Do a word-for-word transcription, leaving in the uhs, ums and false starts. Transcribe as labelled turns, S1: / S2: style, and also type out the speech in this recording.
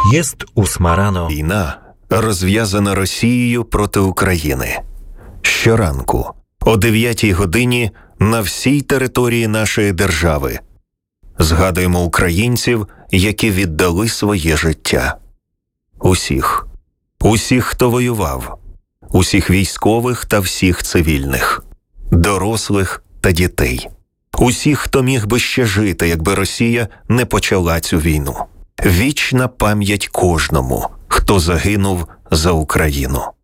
S1: Jest ósma rano.
S2: Війна розв'язана Росією проти України. Щоранку о дев'ятій годині на всій території нашої держави згадуємо українців, які віддали своє життя. Усіх. Усіх, хто воював. Усіх військових та всіх цивільних. Дорослих та дітей. Усіх, хто міг би ще жити, якби Росія не почала цю війну. Вічна пам'ять кожному, хто загинув за Україну.